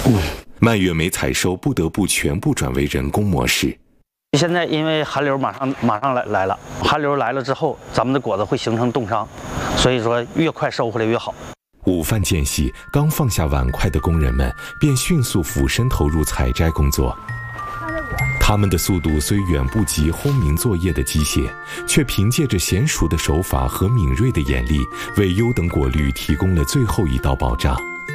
蔓越莓采收不得不全部转为人工模式。 现在因为寒流马上来了，寒流来了之后，咱们的果子会形成冻伤，所以说越快收回来越好。 午饭间隙，刚放下碗筷的工人们便迅速俯身投入采摘工作。他们的速度虽远不及轰鸣作业的机械，却凭借着娴熟的手法和敏锐的眼力，为优等果绿提供了最后一道保障。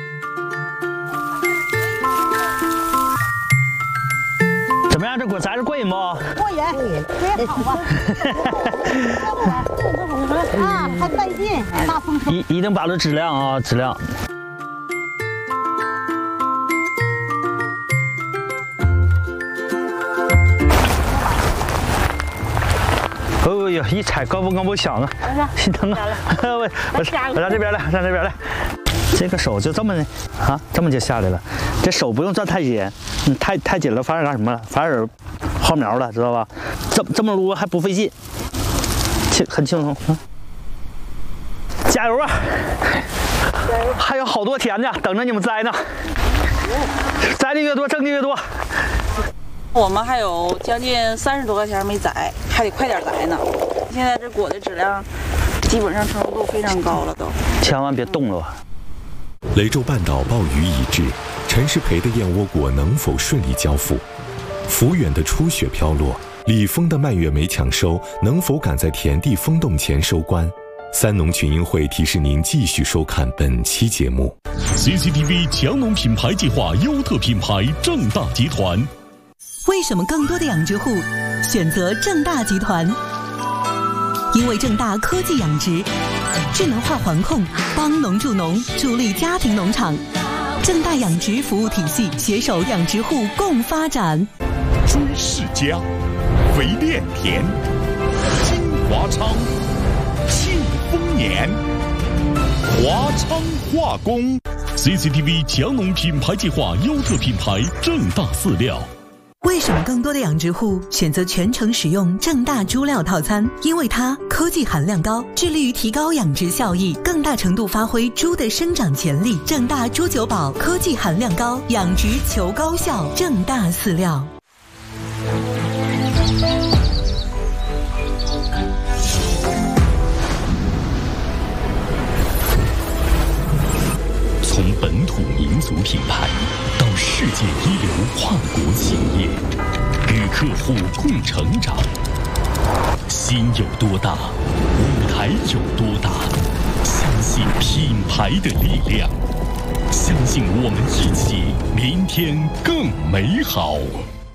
怎么样，这果摘着过瘾不？ 过瘾，特别好啊！啊，还带劲，大丰收。 一定把握质量啊，质量。哦呦，一踩咯嘣咯嘣响啊，心疼啊！我上这边来，上这边来。这个手就这么啊，这么就下来了。这手不用攥太紧，太紧了，反而干什么了？反而薅苗了，知道吧？这么撸还不费劲，很轻松啊！加油啊！还有好多田呢，等着你们摘呢。摘的越多，挣的越多。 我们还有将近30多块钱没摘，还得快点摘呢。现在这果的质量基本上成熟度非常高了都。 千万别冻了吧！ 雷州半岛暴雨已至，陈世培的燕窝果能否顺利交付？抚远的初雪飘落，李峰的蔓越莓抢收能否赶在田地封冻前收官？三农群英会提示您继续收看本期节目。 CCTV 强农品牌计划优特品牌正大集团。 为什么更多的养殖户选择正大集团？因为正大科技养殖，智能化环控，帮农助农，助力家庭农场。正大养殖服务体系携手养殖户共发展。 朱世家、肥炼田、金华昌、庆丰年、华昌化工。CCTV 强农品牌计划优特品牌正大饲料。 为什么更多的养殖户选择全程使用正大猪料套餐？因为它科技含量高，致力于提高养殖效益，更大程度发挥猪的生长潜力。正大猪九宝科技含量高，养殖求高效。正大饲料。 从本土民族品牌到世界一流跨国企业，与客户共成长。心有多大，舞台有多大。相信品牌的力量，相信我们一起，明天更美好。